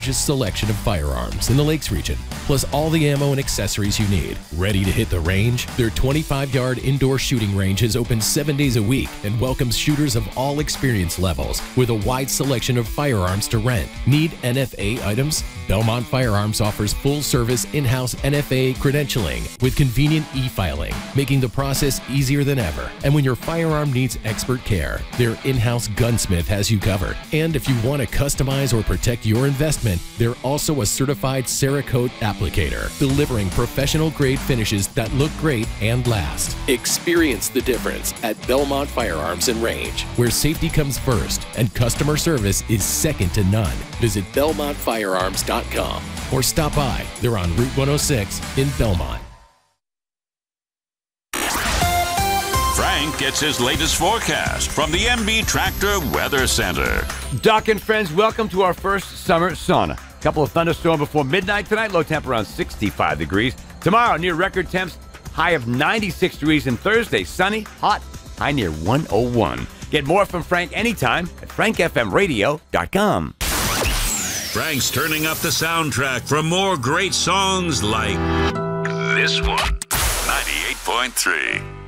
largest selection of firearms in the Lakes region, plus all the ammo and accessories you need. Ready to hit the range? Their 25-yard indoor shooting range is open 7 days a week and welcomes shooters of all experience levels with a wide selection of firearms to rent. Need NFA items? Belmont Firearms offers full-service in-house NFA credentialing with convenient e-filing, making the process easier than ever. And when your firearm needs expert care, their in-house gunsmith has you covered. And if you want to customize or protect your investment, they're also a certified Cerakote applicator, delivering professional-grade finishes that look great and last. Experience the difference at Belmont Firearms and Range, where safety comes first and customer service is second to none. Visit BelmontFirearms.com or stop by. They're on Route 106 in Belmont. Frank gets his latest forecast from the MB Tractor Weather Center. Doc and friends, welcome to our first summer sauna. A couple of thunderstorms before midnight tonight, low temp around 65 degrees. Tomorrow, near record temps, high of 96 degrees. And Thursday, sunny, hot, high near 101. Get more from Frank anytime at frankfmradio.com. Frank's turning up the soundtrack for more great songs like this one, 98.3.